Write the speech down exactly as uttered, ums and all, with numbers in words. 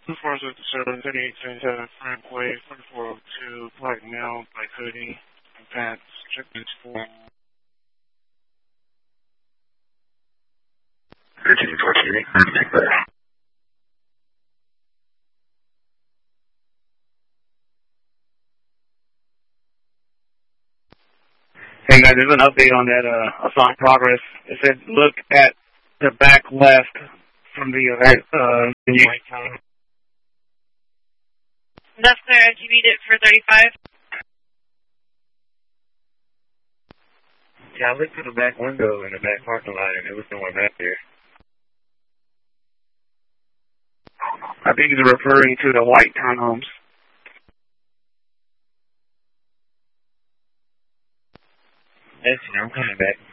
four fifty-seven, thirty-eight seventy-seven, Frank Way, forty-four oh two, black male, black hoodie, and pants, chicken school. thirteen fourteen, take that. Hey guys, there's an update on that uh, assault progress. It said look at the back left from the event. Uh, That's clear. Have you beat it for thirty-five? Yeah, I looked through the back window in the back parking lot and there was no one back there. I think he's referring to the white townhomes. Yes, I'm coming back.